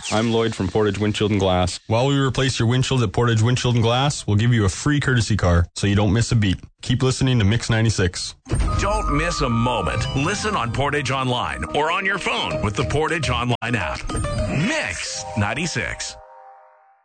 I'm Lloyd from Portage Windshield and Glass. While we replace your windshield at Portage Windshield and Glass, we'll give you a free courtesy car so you don't miss a beat. Keep listening to Mix 96. Don't miss a moment. Listen on Portage Online or on your phone with the Portage Online app. Mix 96.